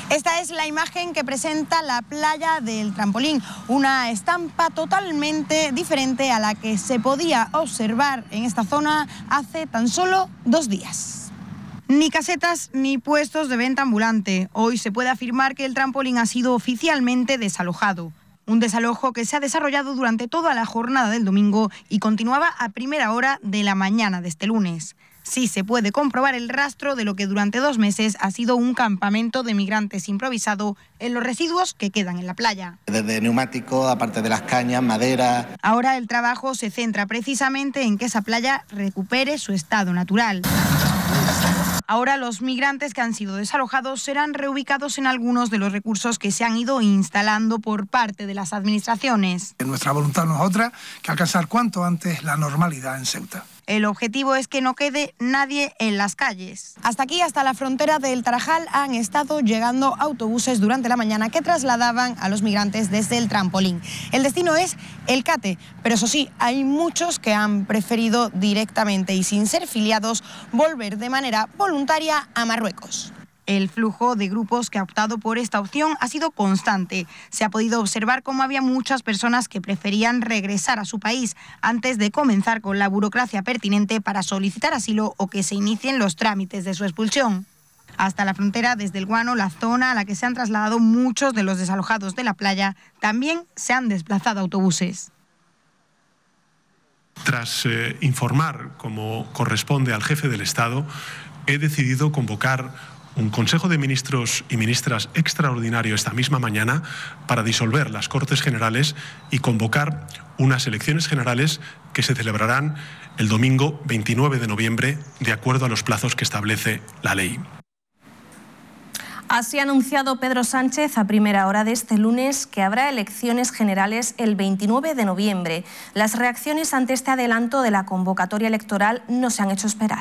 Esta es la imagen que presenta la playa del Trampolín, una estampa totalmente diferente a la que se podía observar en esta zona hace tan solo 2 días. Ni casetas ni puestos de venta ambulante. Hoy se puede afirmar que el Trampolín ha sido oficialmente desalojado. Un desalojo que se ha desarrollado durante toda la jornada del domingo y continuaba a primera hora de la mañana de este lunes. Sí se puede comprobar el rastro de lo que durante 2 meses ha sido un campamento de migrantes improvisado en los residuos que quedan en la playa. Desde neumáticos, aparte de las cañas, madera. Ahora el trabajo se centra precisamente en que esa playa recupere su estado natural. Ahora los migrantes que han sido desalojados serán reubicados en algunos de los recursos que se han ido instalando por parte de las administraciones. Nuestra voluntad no es otra que alcanzar cuanto antes la normalidad en Ceuta. El objetivo es que no quede nadie en las calles. Hasta aquí, hasta la frontera del Tarajal, han estado llegando autobuses durante la mañana que trasladaban a los migrantes desde el Trampolín. El destino es El Cate, pero eso sí, hay muchos que han preferido directamente y sin ser filiados volver de manera voluntaria a Marruecos. El flujo de grupos que ha optado por esta opción ha sido constante. Se ha podido observar cómo había muchas personas que preferían regresar a su país antes de comenzar con la burocracia pertinente para solicitar asilo o que se inicien los trámites de su expulsión. Hasta la frontera, desde el Guano, la zona a la que se han trasladado muchos de los desalojados de la playa, también se han desplazado autobuses. Tras informar, como corresponde al jefe del Estado, he decidido convocar un Consejo de Ministros y Ministras extraordinario esta misma mañana para disolver las Cortes Generales y convocar unas elecciones generales que se celebrarán el domingo 29 de noviembre, de acuerdo a los plazos que establece la ley. Así ha anunciado Pedro Sánchez a primera hora de este lunes que habrá elecciones generales el 29 de noviembre. Las reacciones ante este adelanto de la convocatoria electoral no se han hecho esperar.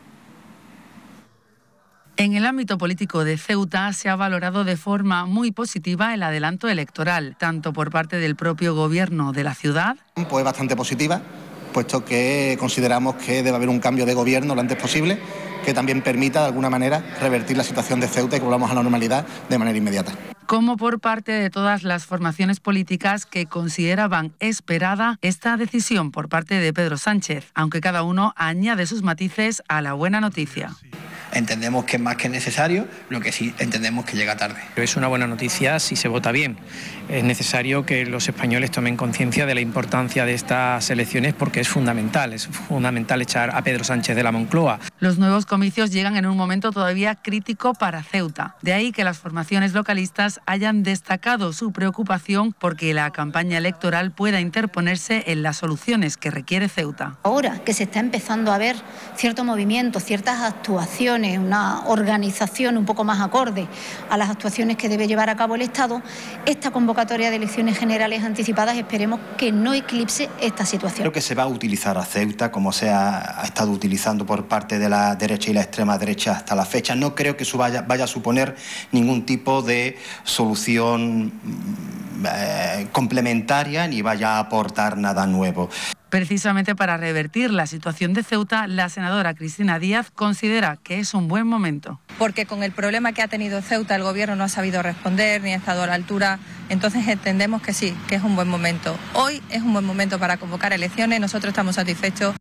En el ámbito político de Ceuta se ha valorado de forma muy positiva el adelanto electoral, tanto por parte del propio gobierno de la ciudad. Pues bastante positiva, puesto que consideramos que debe haber un cambio de gobierno lo antes posible, que también permita de alguna manera revertir la situación de Ceuta y que volvamos a la normalidad de manera inmediata. Como por parte de todas las formaciones políticas que consideraban esperada esta decisión por parte de Pedro Sánchez, aunque cada uno añade sus matices a la buena noticia. Entendemos que es más que necesario, lo que sí entendemos que llega tarde. Es una buena noticia si se vota bien. Es necesario que los españoles tomen conciencia de la importancia de estas elecciones porque es fundamental echar a Pedro Sánchez de la Moncloa. Los nuevos comicios llegan en un momento todavía crítico para Ceuta. De ahí que las formaciones localistas hayan destacado su preocupación porque la campaña electoral pueda interponerse en las soluciones que requiere Ceuta. Ahora que se está empezando a ver cierto movimiento, ciertas actuaciones, una organización un poco más acorde a las actuaciones que debe llevar a cabo el Estado, esta convocatoria de elecciones generales anticipadas esperemos que no eclipse esta situación. Creo que se va a utilizar a Ceuta como se ha estado utilizando por parte de la derecha y la extrema derecha hasta la fecha. No creo que eso vaya a suponer ningún tipo de solución complementaria ni vaya a aportar nada nuevo. Precisamente para revertir la situación de Ceuta, la senadora Cristina Díaz considera que es un buen momento. Porque con el problema que ha tenido Ceuta, el gobierno no ha sabido responder ni ha estado a la altura, entonces entendemos que sí, que es un buen momento. Hoy es un buen momento para convocar elecciones, nosotros estamos satisfechos.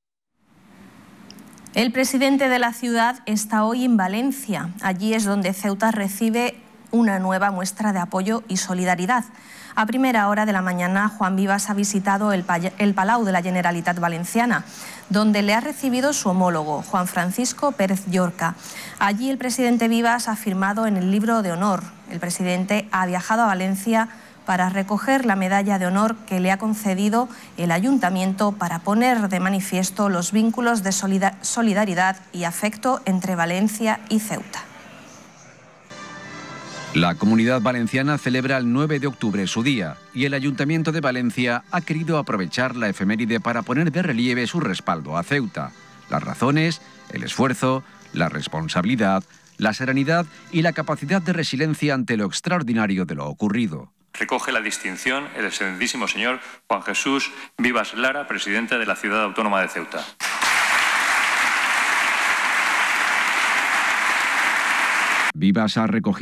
El presidente de la ciudad está hoy en Valencia. Allí es donde Ceuta recibe una nueva muestra de apoyo y solidaridad. A primera hora de la mañana, Juan Vivas ha visitado el Palau de la Generalitat Valenciana, donde le ha recibido su homólogo, Juan Francisco Pérez Llorca. Allí el presidente Vivas ha firmado en el libro de honor. El presidente ha viajado a Valencia para recoger la medalla de honor que le ha concedido el ayuntamiento para poner de manifiesto los vínculos de solidaridad y afecto entre Valencia y Ceuta. La Comunidad Valenciana celebra el 9 de octubre su día y el Ayuntamiento de Valencia ha querido aprovechar la efeméride para poner de relieve su respaldo a Ceuta. Las razones, el esfuerzo, la responsabilidad, la serenidad y la capacidad de resiliencia ante lo extraordinario de lo ocurrido. Recoge la distinción el excelentísimo señor Juan Jesús Vivas Lara, presidente de la Ciudad Autónoma de Ceuta. Vivas ha recogido